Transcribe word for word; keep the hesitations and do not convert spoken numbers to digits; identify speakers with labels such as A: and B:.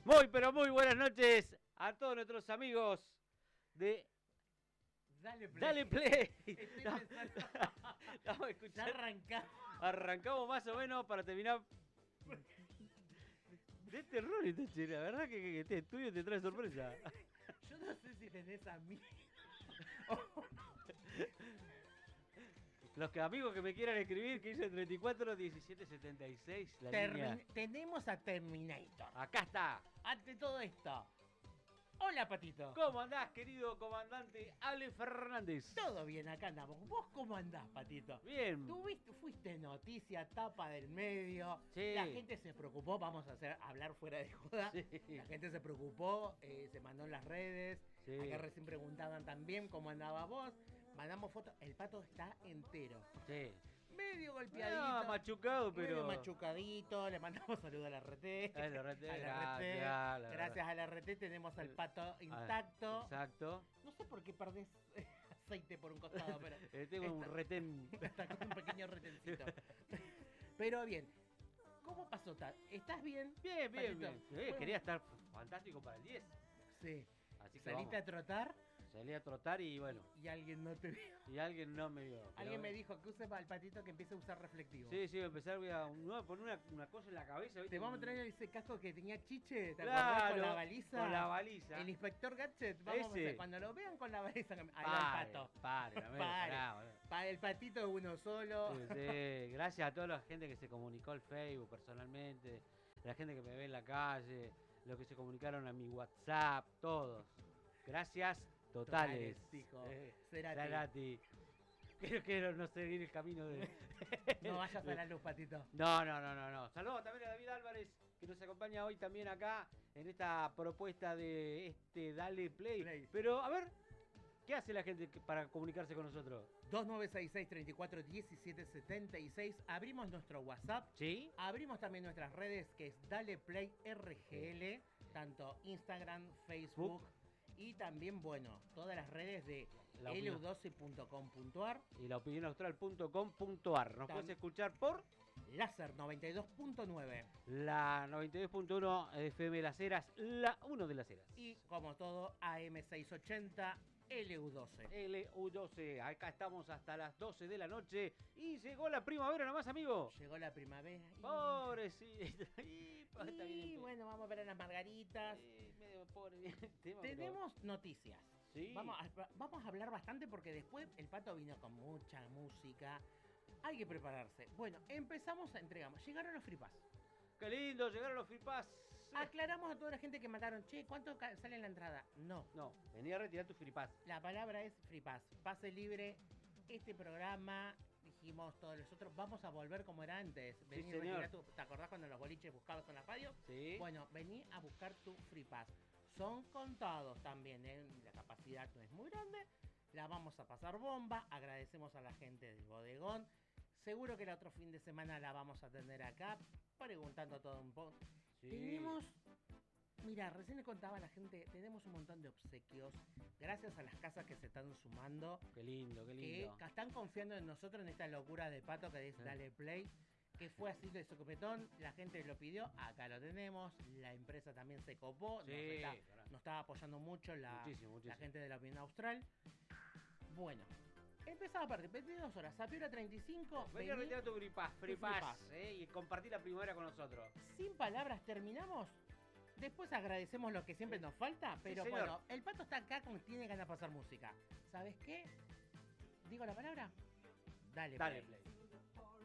A: Muy, pero muy buenas noches a todos nuestros amigos de
B: Dale play.
A: Dale Play.
B: Estoy
A: No,
B: pensando.
A: vamos a
B: Ya
A: escuchar.
B: arrancamos.
A: Arrancamos más o menos para terminar. De terror esta che, la verdad que, que este estudio te trae sorpresa.
B: Yo no sé si tenés a mí.
A: Los que, amigos que me quieran escribir, que dicen treinta y cuatro diecisiete setenta y seis, la línea.
B: Termin- tenemos a Terminator.
A: Acá está.
B: Ante todo esto. Hola, Patito.
A: ¿Cómo andás, querido comandante Ale Fernández?
B: Todo bien, acá andamos. ¿Vos cómo andás, Patito?
A: Bien.
B: Tuviste, fuiste noticia, tapa del medio.
A: Sí.
B: La gente se preocupó, vamos a hacer hablar fuera de joda.
A: Sí.
B: La gente se preocupó, eh, se mandó en las redes.
A: Sí.
B: Acá recién preguntaban también cómo andaba vos. Mandamos fotos. El pato está entero.
A: Sí.
B: Medio golpeadito.
A: Ah, machucado, pero.
B: Medio machucadito. Le mandamos saludos a la R T.
A: A la R T,
B: A la
A: gracias,
B: R T.
A: la verdad.
B: Gracias a la R T tenemos al pato
A: Ah,
B: intacto.
A: Exacto.
B: No sé por qué perdés aceite por un costado, pero.
A: Eh, tengo un
B: está-
A: retén.
B: Está con un pequeño retencito. Pero bien. ¿Cómo pasó? tal? ¿Estás bien?
A: Bien, bien,
B: Patito?
A: bien. Sí,
B: Bueno,
A: quería estar fantástico para el diez.
B: Sí.
A: Así que
B: Saliste a
A: vamos.
B: trotar
A: Salí a trotar y bueno.
B: y alguien no te vio.
A: Y alguien no me vio. pero
B: Alguien me
A: bueno.
B: dijo que use al patito que empiece a usar reflectivo.
A: Sí, sí, voy a empezar voy a, voy a poner una, una cosa en la cabeza. ¿viste?
B: Te vamos a traer ese casco que tenía Chiche, ¿te
A: Claro,
B: acordás? Con la baliza.
A: con la baliza.
B: El inspector Gadget, vamos a
A: Ese.
B: hacer, cuando lo vean con la baliza, ahí va el
A: Pare,
B: pato.
A: pare, no me
B: Pare.
A: pará, boludo.
B: Para el patito de uno solo.
A: Sí, sí, gracias a toda la gente que se comunicó al Facebook personalmente, la gente que me ve en la calle, los que se comunicaron a mi WhatsApp, todos. Gracias totales.
B: Totales, dijo.
A: Eh,
B: Cerati.
A: Cerati. Quiero, quiero no seguir el camino de.
B: No vayas a la luz, patito.
A: No, no, no, no, no. Saludos también a David Álvarez, que nos acompaña hoy también acá en esta propuesta de este Dale Play.
B: Play.
A: Pero, a ver, ¿qué hace la gente que- para comunicarse con nosotros?
B: dos nueve seis seis, tres cuatro, uno siete siete seis. Abrimos nuestro WhatsApp.
A: ¿Sí?
B: Abrimos también nuestras redes, que es Dale Play R G L, tanto Instagram, Facebook y también, bueno, todas las redes de
A: La
B: L U
A: opinión.
B: doce punto com punto ar,
A: Y la opinión austral punto com punto ar. Nos
B: Tam-
A: puedes escuchar por
B: Láser noventa y dos punto nueve
A: la noventa y dos punto uno F M Las Heras, la uno de Las Heras.
B: y, como todo, A M seiscientos ochenta L U doce.
A: L U doce, acá estamos hasta las doce de la noche y llegó la primavera nomás, amigo.
B: Llegó la primavera y,
A: Pobrecito. Y, pa, está
B: y,
A: bien,
B: bueno, vamos a ver a las margaritas.
A: eh, medio pobre bien el tema, pero-
B: Tenemos noticias.
A: Sí.
B: Vamos a, vamos a hablar bastante porque después el pato vino con mucha música. Hay que prepararse. Bueno, empezamos a entregamos. Llegaron los free pass.
A: Qué lindo, llegaron los free pass.
B: Aclaramos a toda la gente que mandaron, che, ¿cuánto ca- sale en la entrada? No.
A: No, venía a retirar tu free pass.
B: La palabra es free pass. Pase libre. Este programa, dijimos todos los otros, vamos a volver como era antes. Vení,
A: señor.
B: retirá tu- ¿Te acordás cuando los boliches buscabas en la radio?
A: Sí.
B: Bueno, vení a buscar tu free pass. Son contados también, ¿eh? La capacidad no es muy grande. La vamos a pasar bomba. Agradecemos a la gente del bodegón. Seguro que el otro fin de semana la vamos a tener acá, preguntando todo un poco.
A: Sí.
B: Tenemos, mira, recién le contaba a la gente, tenemos un montón de obsequios. Gracias a las casas que se están sumando,
A: Qué lindo, qué
B: que
A: lindo.
B: están confiando en nosotros en esta locura de pato que dice
A: Sí.
B: Dale Play. Que fue así de sopetón, la gente lo pidió, acá lo tenemos, la empresa también se copó,
A: Sí,
B: nos, está,
A: pará.
B: nos estaba apoyando mucho la,
A: Muchísimo, muchísimo.
B: la gente de la opinión austral. Bueno, empezaba a partir veintidós horas, a hora treinta y cinco,
A: Vení a
B: vení,
A: retirar tu free pass, free
B: Tu free
A: pass,
B: pass.
A: eh, y compartir la primavera con nosotros.
B: sin palabras terminamos. Después agradecemos lo que siempre nos falta, pero
A: señor.
B: bueno, el pato está acá como tiene ganas de pasar música. ¿Sabes qué? ¿Digo la palabra? Dale,
A: Dale
B: play.
A: play.